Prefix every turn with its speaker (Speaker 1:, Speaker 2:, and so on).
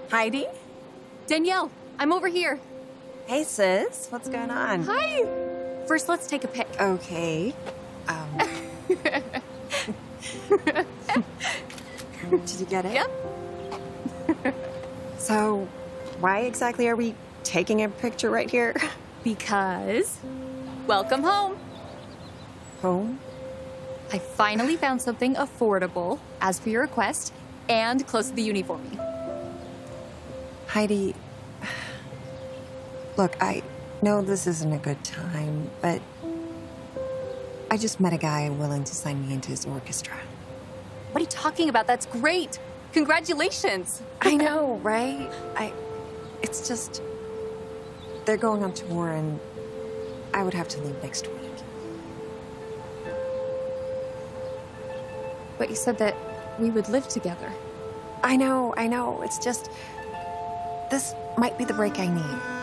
Speaker 1: Heidi?
Speaker 2: Danielle, I'm over here.
Speaker 1: Hey, sis. What's going on?
Speaker 2: Hi. First, let's take a pic.
Speaker 1: Okay. Did you get it?
Speaker 2: Yep.
Speaker 1: So, why exactly are we taking a picture right here?
Speaker 2: Because welcome home.
Speaker 1: Home?
Speaker 2: I finally found something affordable, as per your request, and close to the uni for me.
Speaker 1: Heidi, look, I know this isn't a good time, but I just met a guy willing to sign me into his orchestra.
Speaker 2: What are you talking about? That's great. Congratulations.
Speaker 1: I know, right? It's just, they're going on tour and I would have to leave next week.
Speaker 2: But you said that we would live together.
Speaker 1: I know. It's just, this might be the break I need.